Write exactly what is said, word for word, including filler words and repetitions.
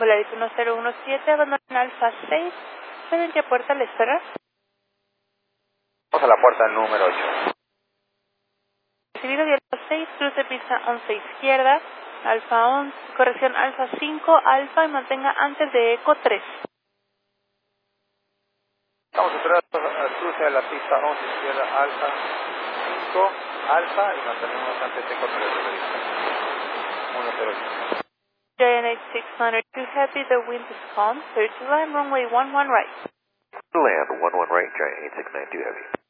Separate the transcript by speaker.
Speaker 1: Volaris uno cero uno siete, abandonen Alfa seis, ¿saben qué puerta le espera?
Speaker 2: Vamos a la puerta número ocho.
Speaker 1: Recibido de Alfa seis, cruce pista once izquierda, Alfa once, corrección Alfa cinco, Alfa y mantenga antes de Eco tres.
Speaker 2: Estamos entrando al cruce de la pista once izquierda, Alfa cinco, Alfa y mantenemos antes de Eco tres. uno cero ocho.
Speaker 1: Giant eight six nine two heavy, the wind is calm, clear to land, runway one one right.
Speaker 3: Land one one right, Giant eight six nine two heavy.